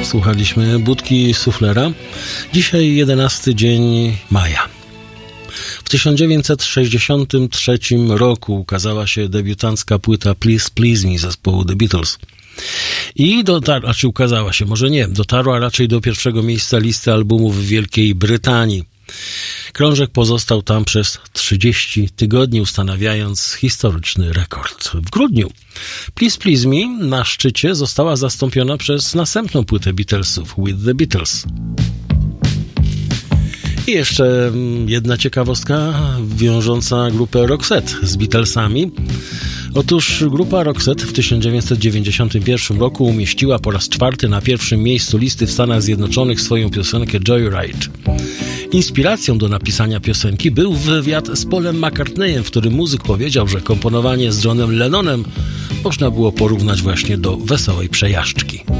Słuchaliśmy Budki Suflera. Dzisiaj 11 dzień maja. W 1963 roku ukazała się debiutancka płyta Please Please Me zespołu The Beatles. I dotarła raczej do pierwszego miejsca listy albumów w Wielkiej Brytanii. Krążek pozostał tam przez 30 tygodni, ustanawiając historyczny rekord. W grudniu Please Please Me na szczycie została zastąpiona przez następną płytę Beatlesów, With the Beatles. I jeszcze jedna ciekawostka wiążąca grupę Roxette z Beatlesami. Otóż grupa Roxette w 1991 roku umieściła po raz czwarty na pierwszym miejscu listy w Stanach Zjednoczonych swoją piosenkę Joyride. Inspiracją do napisania piosenki był wywiad z Paulem McCartneyem, w którym muzyk powiedział, że komponowanie z Johnem Lennonem można było porównać właśnie do wesołej przejażdżki.